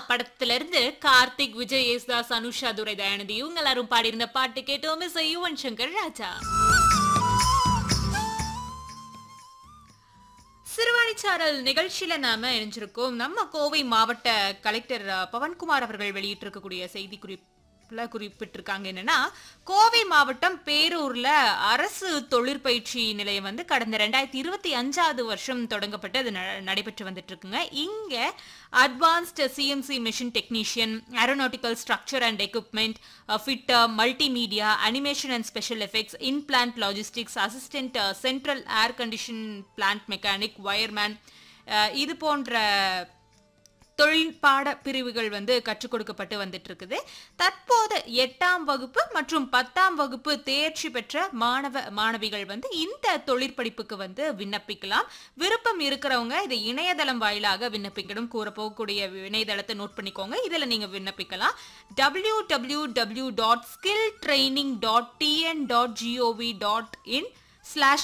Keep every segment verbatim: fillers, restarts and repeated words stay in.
படத்துல இருந்து கார்த்திக், விஜய், யேசுதாஸ், அனுஷா, துரை, தயாநிதி இவங்க எல்லாரும் பாடியிருந்த பாட்டு கேட்டோம். மிஸ் யுவன் சங்கர் ராஜா. சிறுவாணிச்சாரல் நிகழ்ச்சியில நாம இணைஞ்சிருக்கோம். நம்ம கோவை மாவட்ட கலெக்டர் பவன்குமார் அவர்கள் வெளியிட்டிருக்கக்கூடிய செய்தி குறிப்பு குறிப்பிட்டிருக்காங்க. என்னன்னா, கோவை மாவட்டம் பேரூர்ல அரசு தொழிற்பயிற்சி நிலையம் வந்து கடந்த ரெண்டாயிரத்தி இருபத்தி அஞ்சாவது வருஷம் தொடங்கப்பட்டு அது நடைபெற்று வந்துட்டு இருக்குங்க. இங்க advanced CNC machine technician, aeronautical structure and equipment, fitter, multimedia, animation and special effects, inplant logistics, assistant central air condition plant mechanic, wireman, இது போன்ற தொழில்பாட பிரிவுகள் வந்து கற்றுக் கொடுக்கப்பட்டு வந்துட்டு இருக்குது. தற்போது எட்டாம் வகுப்பு மற்றும் பத்தாம் வகுப்பு தேர்ச்சி பெற்ற மாணவ மாணவிகள் வந்து இந்த தொழிற்படிப்புக்கு வந்து விண்ணப்பிக்கலாம். விருப்பம் இருக்கிறவங்க இதை இணையதளம் வாயிலாக விண்ணப்பிக்கணும். கூற போகக்கூடிய இணையதளத்தை நோட் பண்ணிக்கோங்க. இதுல நீங்க விண்ணப்பிக்கலாம். W W W dot skill training dot TN dot gov dot in slash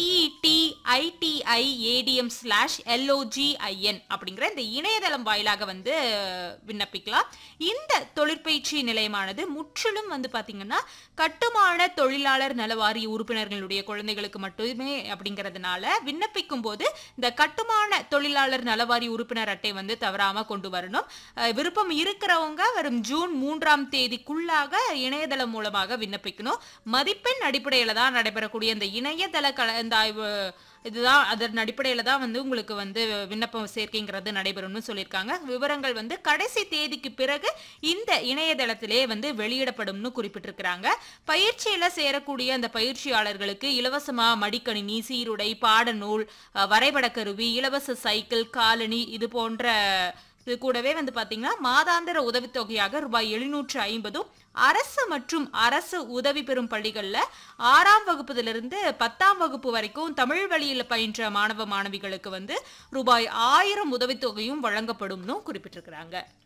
டிஇடிஐடிஐஏடிஎம் slash எல்ஓஜிஐஎன் அப்படிங்கிற இந்த இணையதளம் வாயிலாக வந்து விண்ணப்பிக்கலாம். இந்த தொழிற்பயிற்சி நிலையமானது முற்றிலும் வந்து பாத்தீங்கன்னா கட்டுமான தொழிலாளர் நலவாரிய உறுப்பினர்களுடைய குழந்தைகளுக்கு மட்டுமே அப்படிங்கிறதுனால விண்ணப்பிக்கும் போது இந்த கட்டுமான தொழிலாளர் நலவாரிய உறுப்பினர் அட்டை வந்து தவறாம கொண்டு வரணும். விருப்பம் இருக்கிறவங்க வரும் ஜூன் மூன்றாம் தேதிக்குள்ளாக இணையதளம் மூலமாக விண்ணப்பிக்கணும். மதிப்பெண் அடிப்படையில தான் நடைபெறக்கூடிய இந்த இணையதள கலந்தாய்வு இதுதான் அதன் அடிப்படையில தான் வந்து உங்களுக்கு வந்து விண்ணப்பம் சேர்க்கைங்கிறது நடைபெறும்னு சொல்லியிருக்காங்க. விவரங்கள் வந்து கடைசி தேதிக்கு பிறகு இந்த இணையதளத்திலே வந்து வெளியிடப்படும்னு குறிப்பிட்டிருக்கிறாங்க. பயிற்சியில சேரக்கூடிய அந்த பயிற்சியாளர்களுக்கு இலவசமா மடிக்கணினி, சீருடை, பாடநூல், வரைபட கருவி, இலவச சைக்கிள், காலணி இது போன்ற இது கூடவே வந்து பாத்தீங்கன்னா மாதாந்திர உதவித்தொகையாக ரூபாய் எழுநூற்று ஐம்பதும் அரசு மற்றும் அரசு உதவி பெறும் பள்ளிகள்ல ஆறாம் வகுப்புல பத்தாம் வகுப்பு வரைக்கும் தமிழ் வழியில் பயின்ற மாணவ மாணவிகளுக்கு வந்து ரூபாய் ஆயிரம் உதவித்தொகையும் வழங்கப்படும்னு குறிப்பிட்டிருக்கிறாங்க.